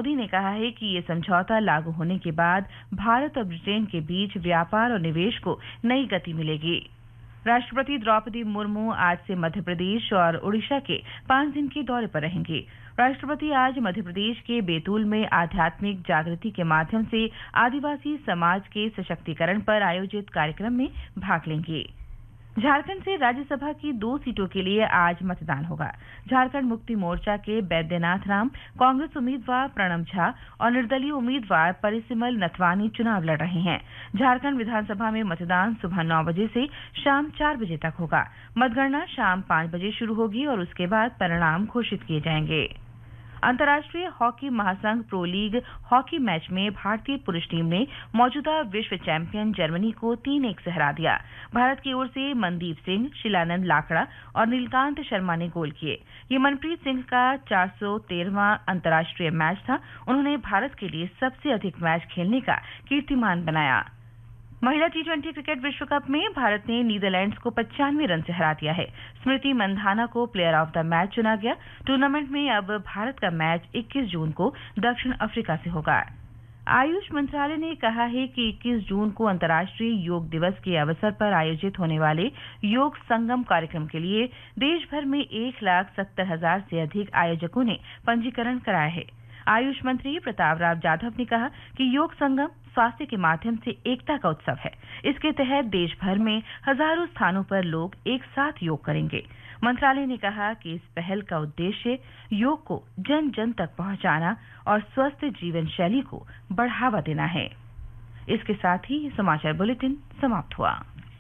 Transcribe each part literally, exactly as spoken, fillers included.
मोदी ने कहा है कि ये समझौता लागू होने के बाद भारत और ब्रिटेन के बीच व्यापार और निवेश को नई गति मिलेगी। राष्ट्रपति द्रौपदी मुर्मू आज से मध्य प्रदेश और ओडिशा के पांच दिन के दौरे पर रहेंगी। राष्ट्रपति आज मध्य प्रदेश के बैतूल में आध्यात्मिक जागृति के माध्यम से आदिवासी समाज के सशक्तिकरण पर आयोजित कार्यक्रम में भाग लेंगे। झारखंड से राज्यसभा की दो सीटों के लिए आज मतदान होगा। झारखंड मुक्ति मोर्चा के बैद्यनाथ राम, कांग्रेस उम्मीदवार प्रणब झा और निर्दलीय उम्मीदवार परिसिमल नथवानी चुनाव लड़ रहे हैं। झारखंड विधानसभा में मतदान सुबह नौ बजे से शाम चार बजे तक होगा। मतगणना शाम पांच बजे शुरू होगी और उसके बाद परिणाम घोषित किए जाएंगे। अंतर्राष्ट्रीय हॉकी महासंघ प्रो लीग हॉकी मैच में भारतीय पुरुष टीम ने मौजूदा विश्व चैंपियन जर्मनी को तीन एक से हरा दिया। भारत की ओर से मनदीप सिंह, शिलानंद लाकड़ा और नीलकांत शर्मा ने गोल किए। ये मनप्रीत सिंह का चार सौ तेरहवां अंतर्राष्ट्रीय मैच था। उन्होंने भारत के लिए सबसे अधिक मैच खेलने का कीर्तिमान बनाया। महिला टी ट्वेंटी क्रिकेट विश्व कप में भारत ने नीदरलैंड्स को पचानवे रन से हरा दिया है। स्मृति मंधाना को प्लेयर ऑफ द मैच चुना गया। टूर्नामेंट में अब भारत का मैच इक्कीस जून को दक्षिण अफ्रीका से होगा। आयुष मंत्रालय ने कहा है कि इक्कीस जून को अंतर्राष्ट्रीय योग दिवस के अवसर पर आयोजित होने वाले योग संगम कार्यक्रम के लिए देश भर में एक लाख सत्तर हजार से अधिक आयोजकों ने पंजीकरण कराया है। आयुष मंत्री प्रताप राव जाधव ने कहा कि योग संगम स्वास्थ्य के माध्यम से एकता का उत्सव है। इसके तहत देश भर में हजारों स्थानों पर लोग एक साथ योग करेंगे। मंत्रालय ने कहा कि इस पहल का उद्देश्य योग को जन जन तक पहुंचाना और स्वस्थ जीवन शैली को बढ़ावा देना है। इसके साथ ही समाचार बुलेटिन समाप्त हुआ।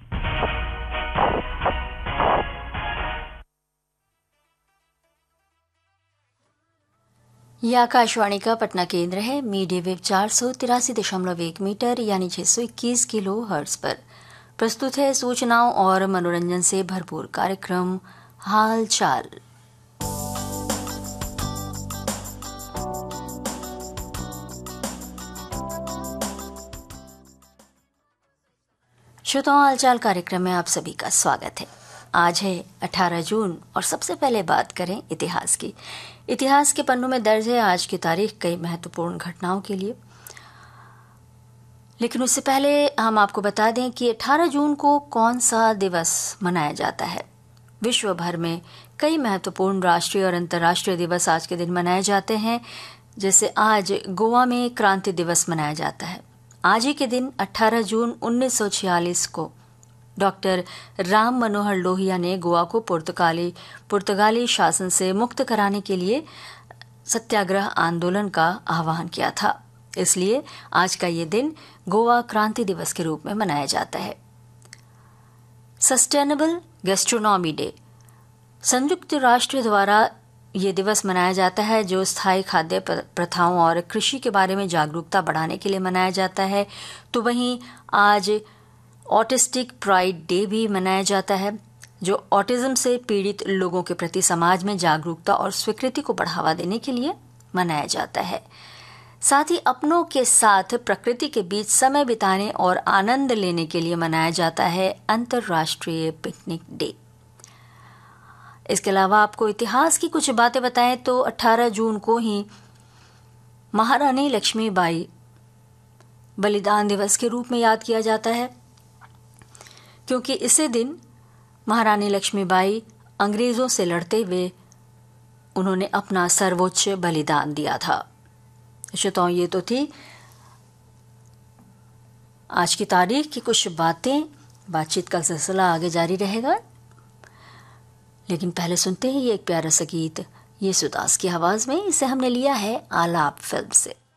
यह आकाशवाणी का पटना केंद्र है। मीडिया वेव चार सौ तिरासी दशमलव एक मीटर यानी छह सौ इक्कीस किलो हर्ट्ज पर प्रस्तुत है सूचनाओं और मनोरंजन से भरपूर कार्यक्रम हाल चाल। श्रोताओं, हालचाल कार्यक्रम में आप सभी का स्वागत है। आज है अठारह जून और सबसे पहले बात करें इतिहास की। इतिहास के पन्नों में दर्ज है आज की तारीख कई महत्वपूर्ण घटनाओं के लिए। लेकिन उससे पहले हम आपको बता दें कि अठारह जून को कौन सा दिवस मनाया जाता है। विश्व भर में कई महत्वपूर्ण राष्ट्रीय और अंतर्राष्ट्रीय दिवस आज के दिन मनाए जाते हैं। जैसे आज गोवा में क्रांति दिवस मनाया जाता है। आज ही के दिन अठारह जून उन्नीस सौ छियालीस को डॉक्टर राम मनोहर लोहिया ने गोवा को पुर्तगाली पुर्तगाली शासन से मुक्त कराने के लिए सत्याग्रह आंदोलन का आह्वान किया था। इसलिए आज का ये दिन गोवा क्रांति दिवस के रूप में मनाया जाता है। सस्टेनेबल गैस्ट्रोनॉमी डे संयुक्त राष्ट्र द्वारा ये दिवस मनाया जाता है, जो स्थायी खाद्य प्रथाओं और कृषि के बारे में जागरूकता बढ़ाने के लिए मनाया जाता है। तो वहीं आज ऑटिस्टिक प्राइड डे भी मनाया जाता है, जो ऑटिज्म से पीड़ित लोगों के प्रति समाज में जागरूकता और स्वीकृति को बढ़ावा देने के लिए मनाया जाता है। साथ ही अपनों के साथ प्रकृति के बीच समय बिताने और आनंद लेने के लिए मनाया जाता है अंतर्राष्ट्रीय पिकनिक डे। इसके अलावा आपको इतिहास की कुछ बातें बताएं तो अठारह जून को ही महारानी लक्ष्मीबाई बलिदान दिवस के रूप में याद किया जाता है, क्योंकि इसी दिन महारानी लक्ष्मीबाई अंग्रेजों से लड़ते हुए उन्होंने अपना सर्वोच्च बलिदान दिया था। श्रोताओं, ये तो थी आज की तारीख की कुछ बातें। बातचीत का सिलसिला आगे जारी रहेगा, लेकिन पहले सुनते हैं ये एक प्यारा सा गीत येसुदास की आवाज में। इसे हमने लिया है आलाप फिल्म से।